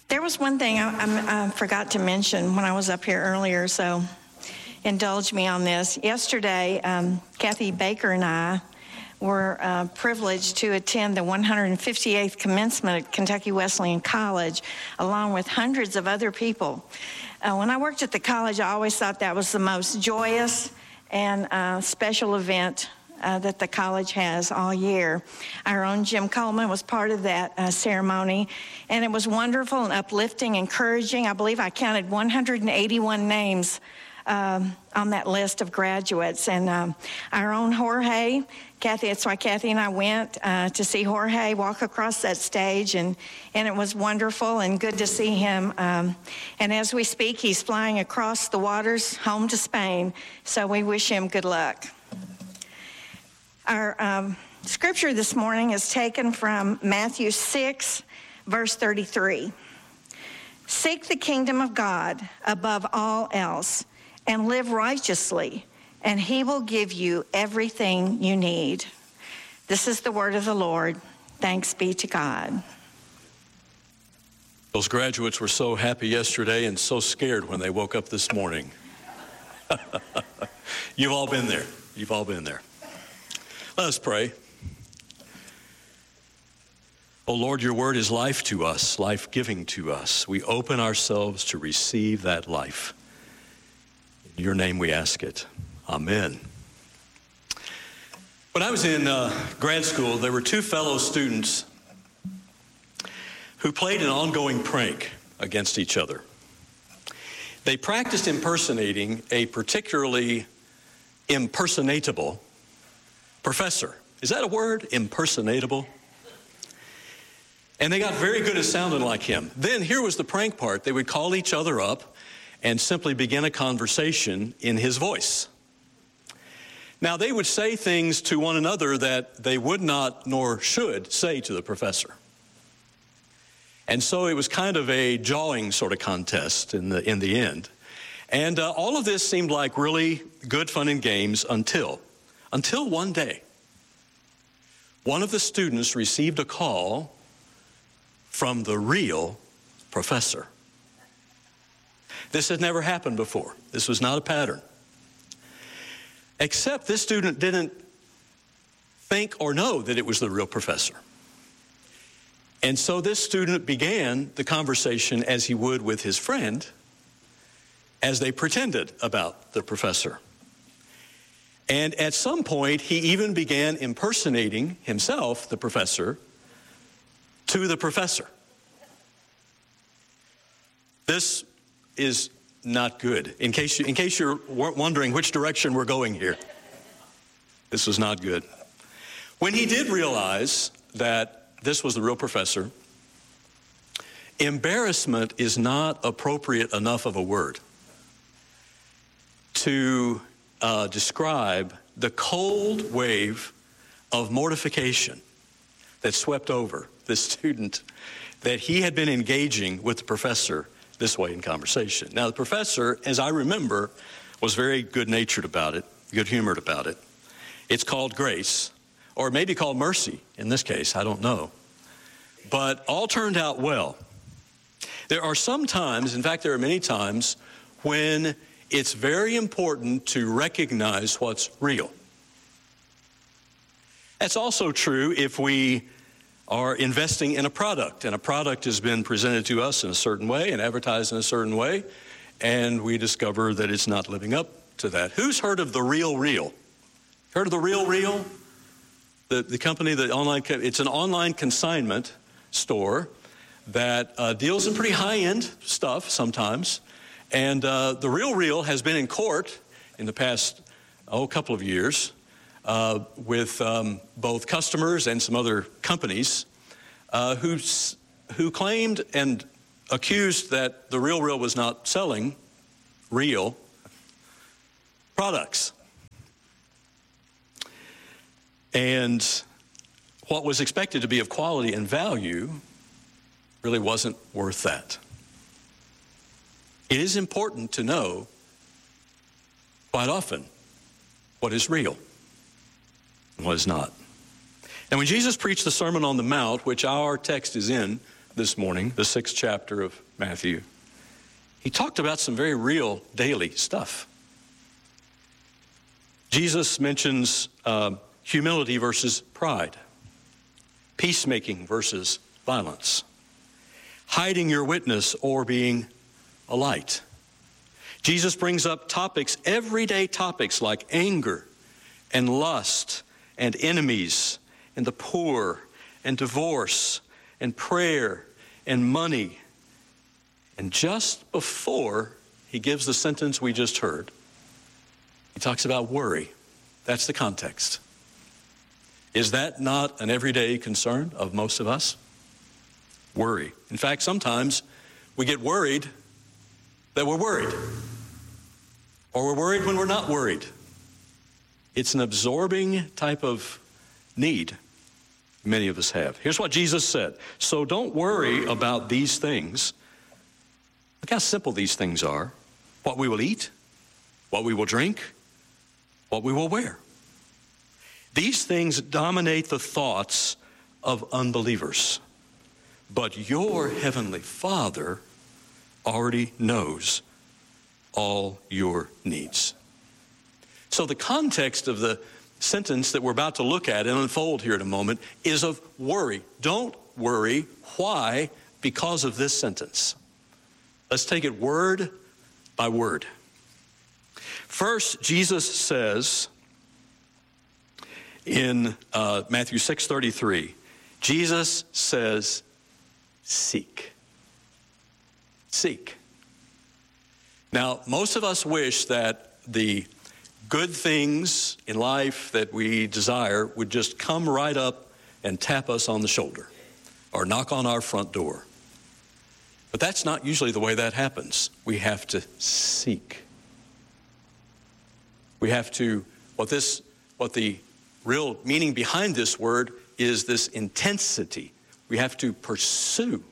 There was one thing I forgot to mention when I was up here earlier, so indulge me on this. Yesterday, Kathy Baker and I were privileged to attend the 158th commencement at Kentucky Wesleyan College, along with hundreds of other people. When I worked at the college, I always thought that was the most joyous and special event that the college has all year. Our own Jim Coleman was part of that ceremony, and it was wonderful and uplifting, encouraging. I believe I counted 181 names on that list of graduates. And our own Jorge, Kathy, that's why Kathy and I went to see Jorge walk across that stage, and it was wonderful and good to see him. And as we speak, he's flying across the waters home to Spain, so we wish him good luck. Our scripture this morning is taken from Matthew 6, verse 33. Seek the kingdom of God above all else and live righteously, and he will give you everything you need. This is the word of the Lord. Thanks be to God. Those graduates were so happy yesterday and so scared when they woke up this morning. You've all been there. You've all been there. Let us pray. Oh Lord, your word is life to us, life-giving to us. We open ourselves to receive that life. In your name we ask it. Amen. When I was in grad school, there were two fellow students who played an ongoing prank against each other. They practiced impersonating a particularly impersonatable professor. Is that a word? Impersonatable? And they got very good at sounding like him. Then here was the prank part. They would call each other up and simply begin a conversation in his voice. Now, they would say things to one another that they would not nor should say to the professor. And so it was kind of a jawing sort of contest in the end. And all of this seemed like really good fun and games until one day, one of the students received a call from the real professor. This had never happened before. This was not a pattern. Except this student didn't think or know that it was the real professor. And so this student began the conversation as he would with his friend, as they pretended about the professor. And at some point, he even began impersonating himself, the professor, to the professor. This is not good. In case you're wondering which direction we're going here, this was not good. When he did realize that this was the real professor, embarrassment is not appropriate enough of a word to describe the cold wave of mortification that swept over this student, that he had been engaging with the professor this way in conversation. Now, the professor, as I remember, was very good-natured about it, good-humored about it. It's called grace, or maybe called mercy in this case, I don't know. But all turned out well. There are some times, in fact, there are many times, when it's very important to recognize what's real. That's also true if we are investing in a product, and a product has been presented to us in a certain way and advertised in a certain way, and we discover that it's not living up to that. Who's heard of The Real Real? Heard of The Real Real? The company, it's an online consignment store that deals in pretty high-end stuff sometimes, and The Real Real has been in court in the past couple of years with both customers and some other companies who claimed and accused that The Real Real was not selling real products. And what was expected to be of quality and value really wasn't worth that. It is important to know quite often what is real and what is not. And when Jesus preached the Sermon on the Mount, which our text is in this morning, the 6th chapter of Matthew, he talked about some very real daily stuff. Jesus mentions humility versus pride, peacemaking versus violence, hiding your witness or being a light. Jesus brings up topics, everyday topics like anger and lust and enemies and the poor and divorce and prayer and money. And just before he gives the sentence we just heard, he talks about worry. That's the context. Is that not an everyday concern of most of us? Worry. In fact, sometimes we get worried that we're worried. Or we're worried when we're not worried. It's an absorbing type of need many of us have. Here's what Jesus said. So don't worry about these things. Look how simple these things are. What we will eat, what we will drink, what we will wear. These things dominate the thoughts of unbelievers. But your heavenly Father already knows all your needs. So the context of the sentence that we're about to look at and unfold here in a moment is of worry. Don't worry. Why? Because of this sentence. Let's take it word by word. First, Jesus says in Matthew 6:33, Jesus says, seek. Seek. Now, most of us wish that the good things in life that we desire would just come right up and tap us on the shoulder or knock on our front door. But that's not usually the way that happens. We have to seek. We have to, what the real meaning behind this word is this intensity. We have to pursue.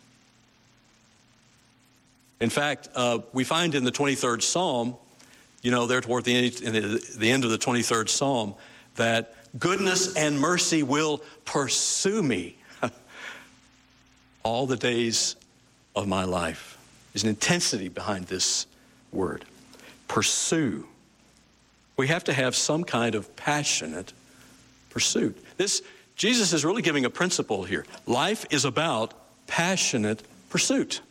In fact, we find in the 23rd Psalm, there toward the end of the 23rd Psalm, that goodness and mercy will pursue me all the days of my life. There's an intensity behind this word. Pursue. We have to have some kind of passionate pursuit. Jesus is really giving a principle here. Life is about passionate pursuit.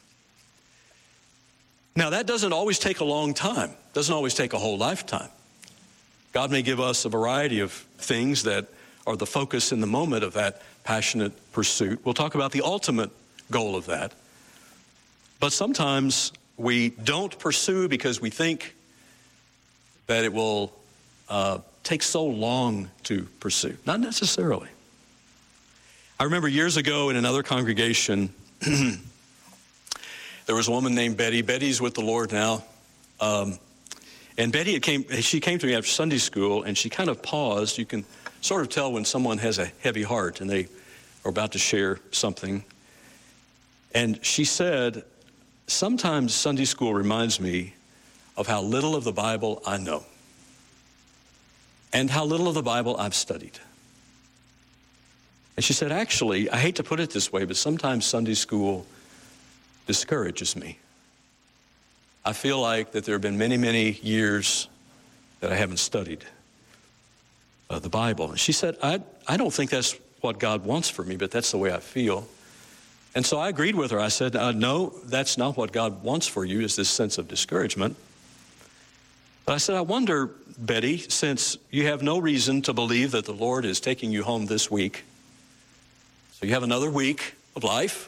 Now, that doesn't always take a long time, doesn't always take a whole lifetime. God may give us a variety of things that are the focus in the moment of that passionate pursuit. We'll talk about the ultimate goal of that. But sometimes we don't pursue because we think that it will take so long to pursue. Not necessarily. I remember years ago in another congregation, there was a woman named Betty. Betty's with the Lord now. And Betty she came to me after Sunday school, and she kind of paused. You can sort of tell when someone has a heavy heart and they are about to share something. And she said, sometimes Sunday school reminds me of how little of the Bible I know and how little of the Bible I've studied. And she said, actually, I hate to put it this way, but sometimes Sunday school discourages me. I feel like that there have been many, many years that I haven't studied the Bible. And she said, I don't think that's what God wants for me, but that's the way I feel. And so I agreed with her. I said, no, that's not what God wants for you, is this sense of discouragement. But I said, I wonder, Betty, since you have no reason to believe that the Lord is taking you home this week, so you have another week of life,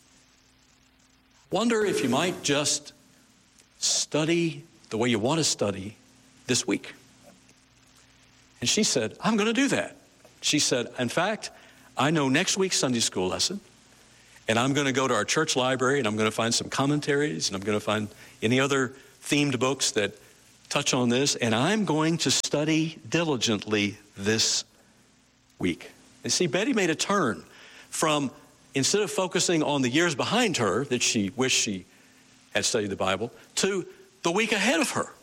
wonder if you might just study the way you want to study this week. And she said, I'm going to do that. She said, in fact, I know next week's Sunday school lesson, and I'm going to go to our church library, and I'm going to find some commentaries, and I'm going to find any other themed books that touch on this, and I'm going to study diligently this week. And see, Betty made a turn from, instead of focusing on the years behind her that she wished she had studied the Bible, to the week ahead of her.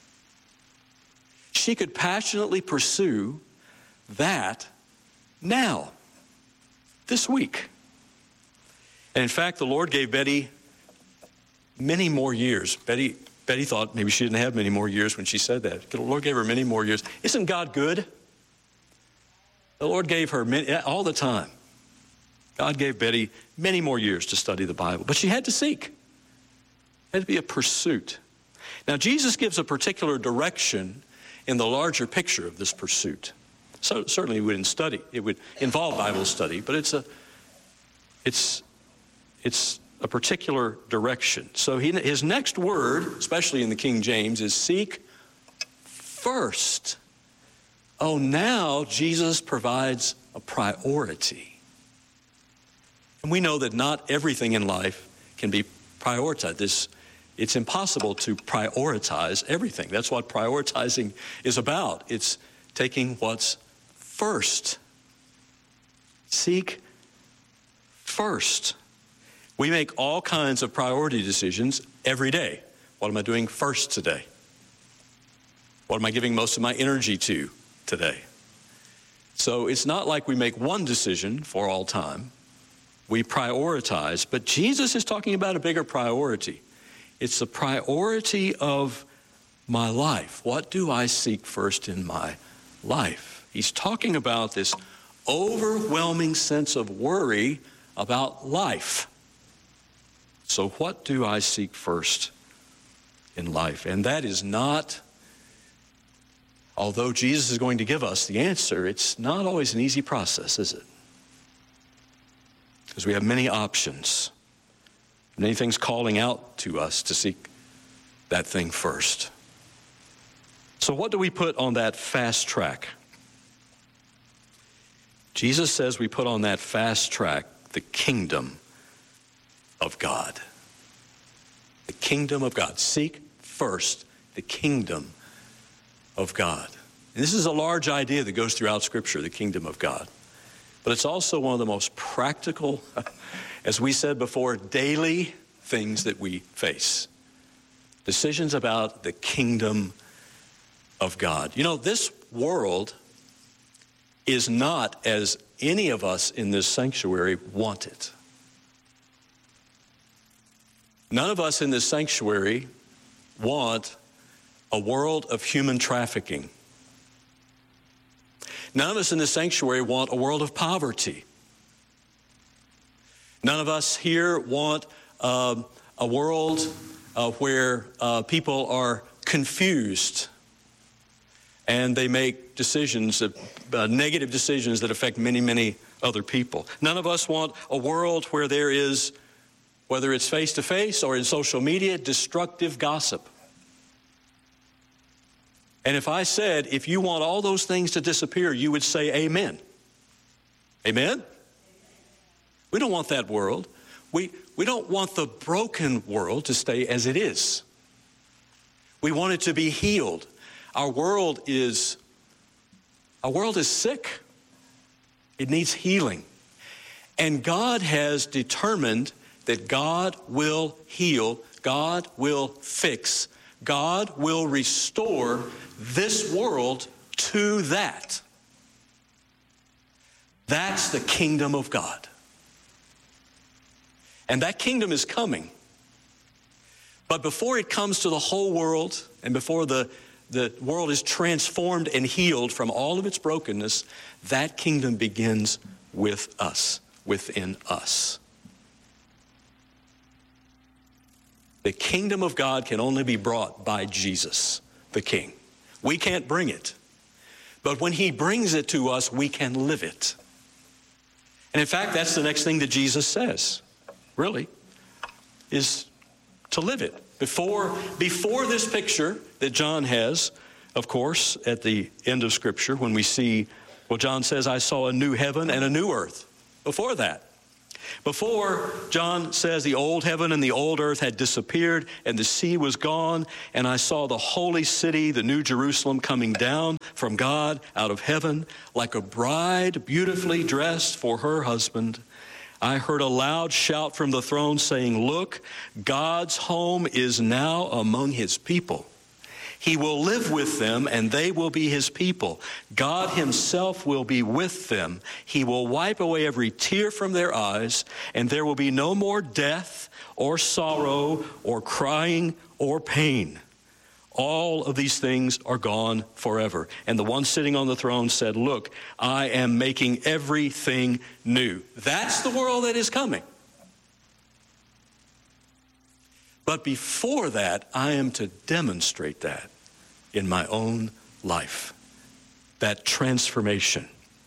She could passionately pursue that now, this week. And in fact, the Lord gave Betty many more years. Betty thought maybe she didn't have many more years when she said that. The Lord gave her many more years. Isn't God good? The Lord gave her all the time. God gave Betty many more years to study the Bible, but she had to seek. It had to be a pursuit. Now, Jesus gives a particular direction in the larger picture of this pursuit. So certainly it would involve Bible study, but it's a particular direction. So his next word, especially in the King James, is seek first. Oh, now Jesus provides a priority. And we know that not everything in life can be prioritized. It's impossible to prioritize everything. That's what prioritizing is about. It's taking what's first. Seek first. We make all kinds of priority decisions every day. What am I doing first today? What am I giving most of my energy to today? So it's not like we make one decision for all time. We prioritize, but Jesus is talking about a bigger priority. It's the priority of my life. What do I seek first in my life? He's talking about this overwhelming sense of worry about life. So what do I seek first in life? And that is not, although Jesus is going to give us the answer, it's not always an easy process, is it? Because we have many options, many things calling out to us to seek that thing first. So what do we put on that fast track? Jesus says we put on that fast track the kingdom of God. The kingdom of God. Seek first the kingdom of God. And this is a large idea that goes throughout Scripture, the kingdom of God. But it's also one of the most practical, as we said before, daily things that we face. Decisions about the kingdom of God. You know, this world is not as any of us in this sanctuary want it. None of us in this sanctuary want a world of human trafficking. None of us in this sanctuary want a world of poverty. None of us here want a world where people are confused and they make decisions, negative decisions that affect many, many other people. None of us want a world where there is, whether it's face-to-face or in social media, destructive gossip. And if I said, if you want all those things to disappear, you would say amen. Amen? We don't want that world. We don't want the broken world to stay as it is. We want it to be healed. Our world is sick. It needs healing. And God has determined that God will heal, God will fix, God will restore this world to that. That's the kingdom of God. And that kingdom is coming. But before it comes to the whole world and before the world is transformed and healed from all of its brokenness, that kingdom begins with us, within us. The kingdom of God can only be brought by Jesus, the King. We can't bring it. But when he brings it to us, we can live it. And in fact, that's the next thing that Jesus says, really, is to live it. Before this picture that John has, of course, at the end of Scripture, when we see, well, John says, I saw a new heaven and a new earth. Before that. Before, John says the old heaven and the old earth had disappeared and the sea was gone, and I saw the holy city, the new Jerusalem, coming down from God out of heaven like a bride beautifully dressed for her husband. I heard a loud shout from the throne saying, look, God's home is now among his people. He will live with them, and they will be his people. God himself will be with them. He will wipe away every tear from their eyes, and there will be no more death or sorrow or crying or pain. All of these things are gone forever. And the one sitting on the throne said, look, I am making everything new. That's the world that is coming. But before that, I am to demonstrate that in my own life, that transformation.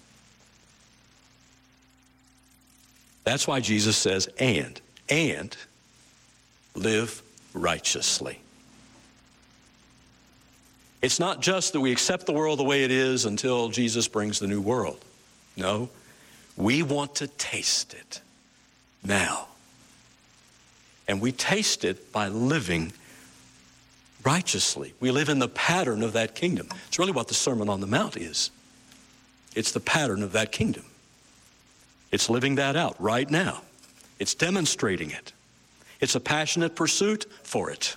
That's why Jesus says, and live righteously. It's not just that we accept the world the way it is until Jesus brings the new world. No, we want to taste it now. And we taste it by living righteously. We live in the pattern of that kingdom. It's really what the Sermon on the Mount is. It's the pattern of that kingdom. It's living that out right now. It's demonstrating it. It's a passionate pursuit for it.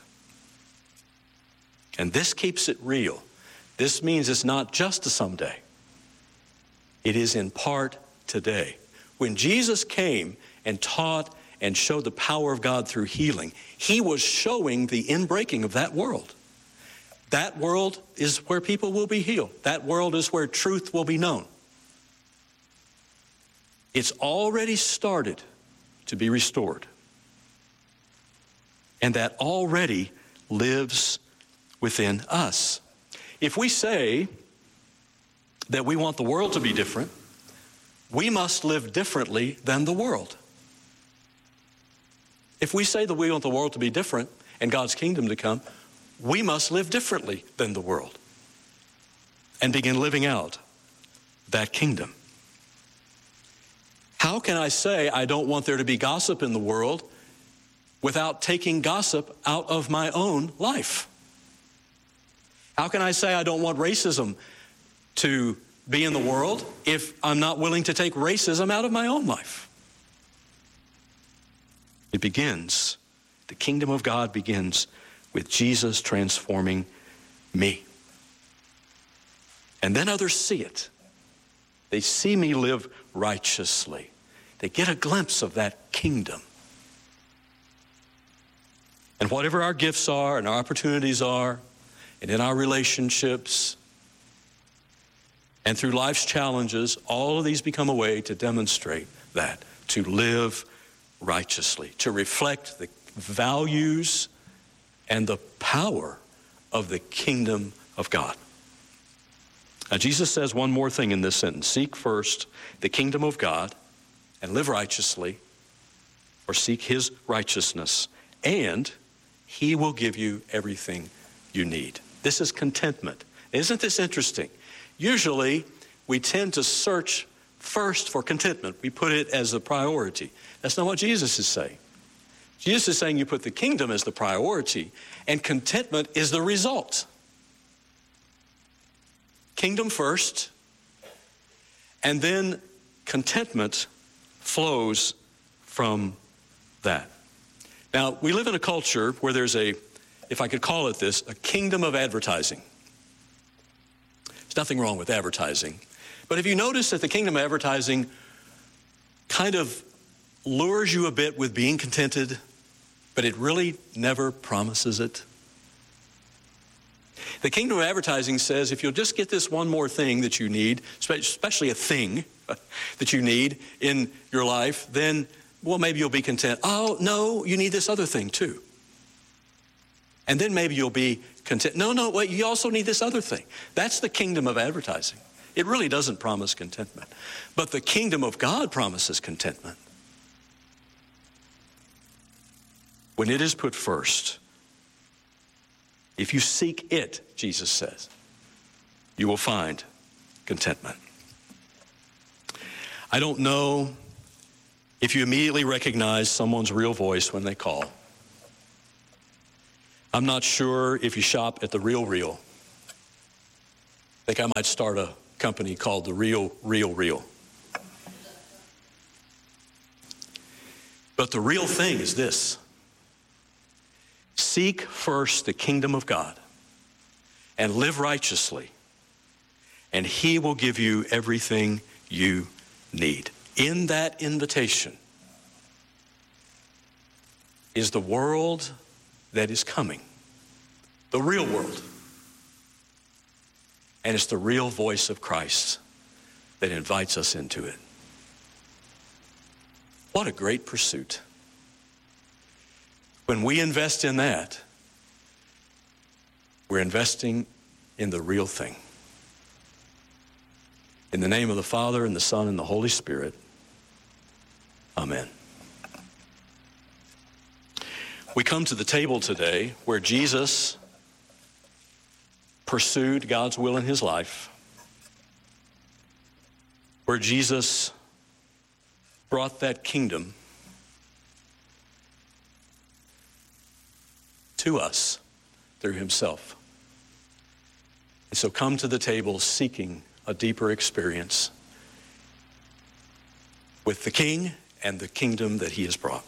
And this keeps it real. This means it's not just a someday. It is in part today. When Jesus came and taught and showed the power of God through healing, he was showing the inbreaking of that world. That world is where people will be healed. That world is where truth will be known. It's already started to be restored. And that already lives within us. If we say that we want the world to be different, we must live differently than the world. If we say that we want the world to be different and God's kingdom to come, we must live differently than the world and begin living out that kingdom. How can I say I don't want there to be gossip in the world without taking gossip out of my own life? How can I say I don't want racism to be in the world if I'm not willing to take racism out of my own life? It begins, the kingdom of God begins with Jesus transforming me. And then others see it. They see me live righteously. They get a glimpse of that kingdom. And whatever our gifts are and our opportunities are, and in our relationships, and through life's challenges, all of these become a way to demonstrate that, to live righteously, to reflect the values and the power of the kingdom of God. Now, Jesus says one more thing in this sentence. Seek first the kingdom of God and live righteously, or seek his righteousness, and he will give you everything you need. This is contentment. Isn't this interesting? Usually, we tend to search first for contentment. We put it as a priority. That's not what Jesus is saying. Jesus is saying you put the kingdom as the priority, and contentment is the result. Kingdom first, and then contentment flows from that. Now, we live in a culture where there's a, if I could call it this, a kingdom of advertising. There's nothing wrong with advertising. But have you noticed that the kingdom of advertising kind of lures you a bit with being contented, but it really never promises it? The kingdom of advertising says if you'll just get this one more thing that you need, especially a thing that you need in your life, then, well, maybe you'll be content. Oh, no, you need this other thing too. And then maybe you'll be content. No, wait, you also need this other thing. That's the kingdom of advertising. It really doesn't promise contentment. But the kingdom of God promises contentment. When it is put first, if you seek it, Jesus says, you will find contentment. I don't know if you immediately recognize someone's real voice when they call. I'm not sure if you shop at The RealReal. I think I might start a company called The Real. But the real thing is this. Seek first the kingdom of God. and live righteously, and he will give you everything you need. In that invitation is the world that is coming, the real world. And it's the real voice of Christ that invites us into it. What a great pursuit. When we invest in that, we're investing in the real thing. In the name of the Father, and the Son, and the Holy Spirit, amen. We come to the table today where Jesus pursued God's will in his life, where Jesus brought that kingdom to us through himself. And so come to the table seeking a deeper experience with the King and the kingdom that he has brought.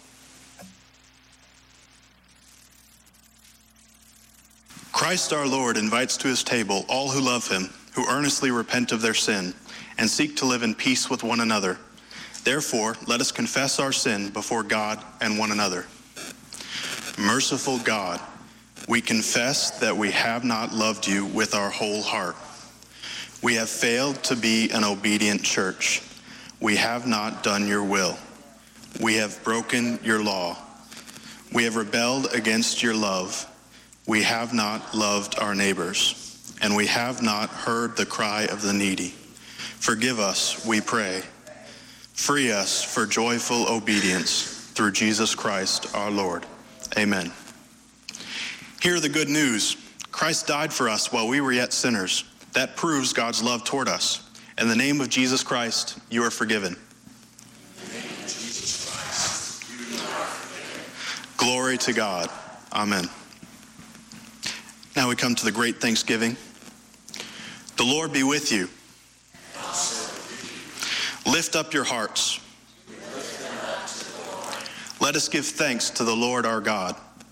Christ our Lord invites to his table all who love him, who earnestly repent of their sin, and seek to live in peace with one another. Therefore, let us confess our sin before God and one another. Merciful God, we confess that we have not loved you with our whole heart. We have failed to be an obedient church. We have not done your will. We have broken your law. We have rebelled against your love. We have not loved our neighbors, and we have not heard the cry of the needy. Forgive us, we pray. Free us for joyful obedience through Jesus Christ our Lord. Amen. Hear the good news. Christ died for us while we were yet sinners. That proves God's love toward us. In the name of Jesus Christ, you are forgiven. Glory to God. Amen. Now we come to the great Thanksgiving. The Lord be with you. Lift up your hearts. Let us give thanks to the Lord our God.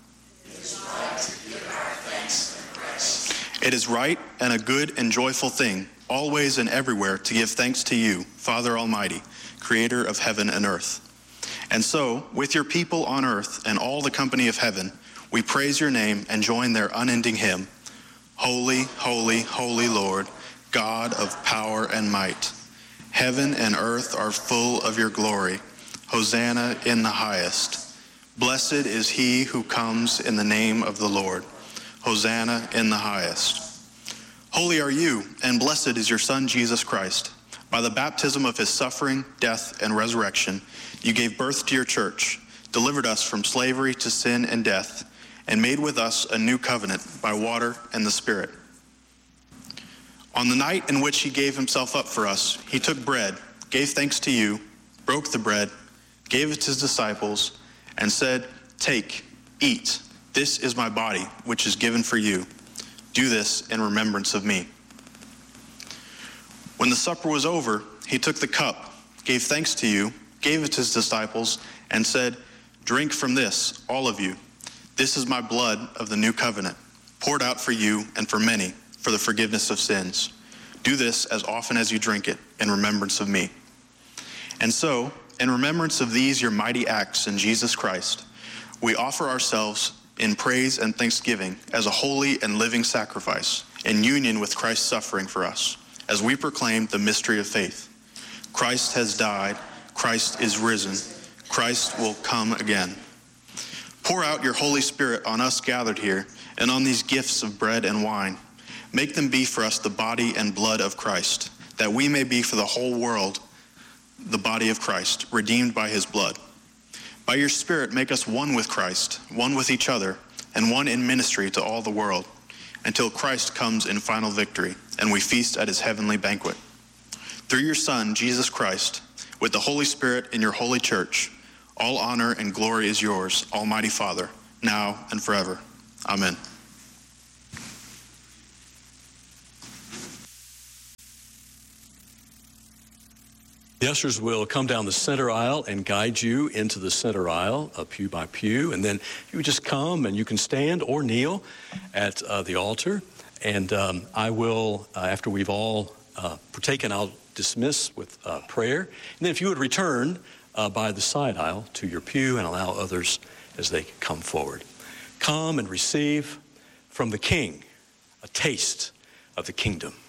It is right and a good and joyful thing, always and everywhere, to give thanks to you, Father Almighty, creator of heaven and earth. And so, with your people on earth and all the company of heaven, we praise your name and join their unending hymn. Holy, holy, holy Lord, God of power and might. Heaven and earth are full of your glory. Hosanna in the highest. Blessed is he who comes in the name of the Lord. Hosanna in the highest. Holy are you, and blessed is your Son, Jesus Christ. By the baptism of his suffering, death, and resurrection, you gave birth to your church, delivered us from slavery to sin and death, and made with us a new covenant by water and the Spirit. On the night in which he gave himself up for us, he took bread, gave thanks to you, broke the bread, gave it to his disciples, and said, "Take, eat. This is my body, which is given for you. Do this in remembrance of me." When the supper was over, he took the cup, gave thanks to you, gave it to his disciples, and said, "Drink from this, all of you. This is my blood of the new covenant, poured out for you and for many for the forgiveness of sins. Do this as often as you drink it in remembrance of me." And so, in remembrance of these your mighty acts in Jesus Christ, we offer ourselves in praise and thanksgiving as a holy and living sacrifice in union with Christ's suffering for us, as we proclaim the mystery of faith. Christ has died, Christ is risen, Christ will come again. Pour out your Holy Spirit on us gathered here and on these gifts of bread and wine. Make them be for us the body and blood of Christ, that we may be for the whole world the body of Christ, redeemed by his blood. By your Spirit, make us one with Christ, one with each other, and one in ministry to all the world, until Christ comes in final victory, and we feast at his heavenly banquet. Through your Son, Jesus Christ, with the Holy Spirit in your holy church, all honor and glory is yours, Almighty Father, now and forever. Amen. The ushers will come down the center aisle and guide you into the center aisle, pew by pew, and then you just come and you can stand or kneel at the altar And I will, after we've all partaken, I'll dismiss with prayer. And then if you would return by the side aisle to your pew and allow others as they come forward. Come and receive from the King a taste of the kingdom.